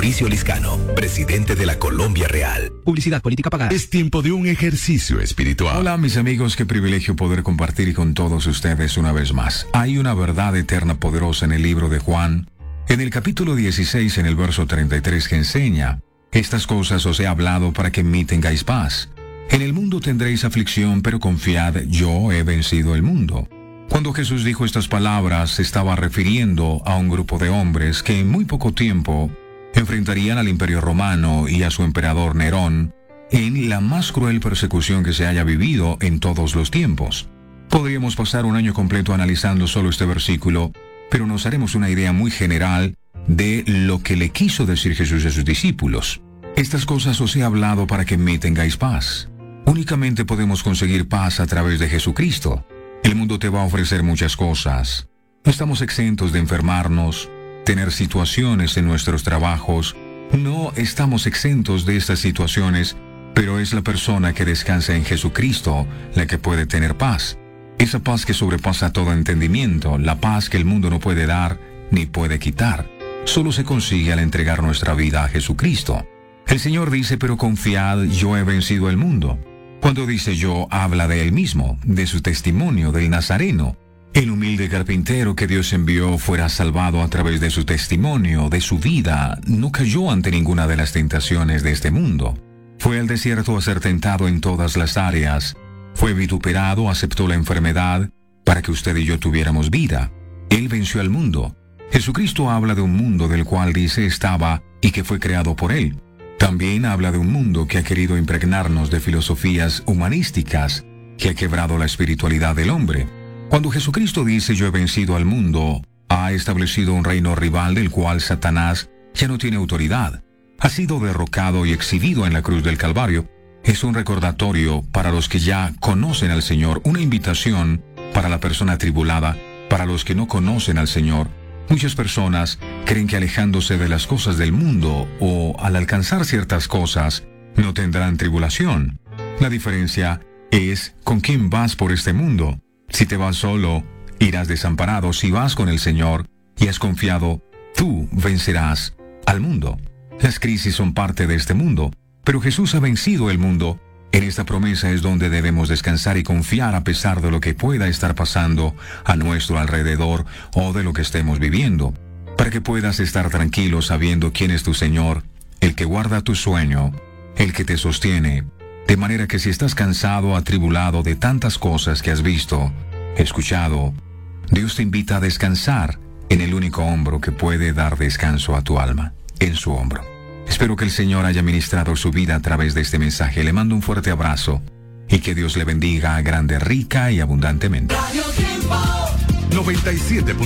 Mauricio Liscano, presidente de la Colombia Real. Publicidad política pagada. Es tiempo de un ejercicio espiritual. Hola mis amigos, qué privilegio poder compartir con todos ustedes una vez más. Hay una verdad eterna poderosa en el libro de Juan, en el capítulo 16, en el verso 33, que enseña: estas cosas os he hablado para que en mí tengáis paz. En el mundo tendréis aflicción, pero confiad, yo he vencido el mundo. Cuando Jesús dijo estas palabras, se estaba refiriendo a un grupo de hombres que en muy poco tiempo enfrentarían al Imperio Romano y a su emperador Nerón en la más cruel persecución que se haya vivido en todos los tiempos. Podríamos pasar un año completo analizando solo este versículo, pero nos haremos una idea muy general de lo que le quiso decir Jesús a sus discípulos. Estas cosas os he hablado para que en mí tengáis paz. Únicamente podemos conseguir paz a través de Jesucristo. El mundo te va a ofrecer muchas cosas. No estamos exentos de enfermarnos, tener situaciones en nuestros trabajos. No estamos exentos de estas situaciones, pero es la persona que descansa en Jesucristo la que puede tener paz. Esa paz que sobrepasa todo entendimiento, la paz que el mundo no puede dar ni puede quitar. Solo se consigue al entregar nuestra vida a Jesucristo. El Señor dice: pero confiad, yo he vencido el mundo. Cuando dice yo, habla de Él mismo, de su testimonio, del Nazareno. El humilde carpintero que Dios envió fuera salvado a través de su testimonio, de su vida. No cayó ante ninguna de las tentaciones de este mundo. Fue al desierto a ser tentado en todas las áreas. Fue vituperado, aceptó la enfermedad, para que usted y yo tuviéramos vida. Él venció al mundo. Jesucristo habla de un mundo del cual dice estaba y que fue creado por Él. También habla de un mundo que ha querido impregnarnos de filosofías humanísticas, que ha quebrado la espiritualidad del hombre. Cuando Jesucristo dice yo he vencido al mundo, ha establecido un reino rival del cual Satanás ya no tiene autoridad. Ha sido derrocado y exhibido en la cruz del Calvario. Es un recordatorio para los que ya conocen al Señor, una invitación para la persona atribulada, para los que no conocen al Señor. Muchas personas creen que alejándose de las cosas del mundo o al alcanzar ciertas cosas no tendrán tribulación. La diferencia es con quién vas por este mundo. Si te vas solo, irás desamparado. Si vas con el Señor y has confiado, tú vencerás al mundo. Las crisis son parte de este mundo, pero Jesús ha vencido el mundo. En esta promesa es donde debemos descansar y confiar a pesar de lo que pueda estar pasando a nuestro alrededor o de lo que estemos viviendo, para que puedas estar tranquilo sabiendo quién es tu Señor, el que guarda tu sueño, el que te sostiene, de manera que si estás cansado, atribulado de tantas cosas que has visto, escuchado, Dios te invita a descansar en el único hombro que puede dar descanso a tu alma, en su hombro. Espero que el Señor haya ministrado su vida a través de este mensaje. Le mando un fuerte abrazo y que Dios le bendiga grande, rica y abundantemente. 97.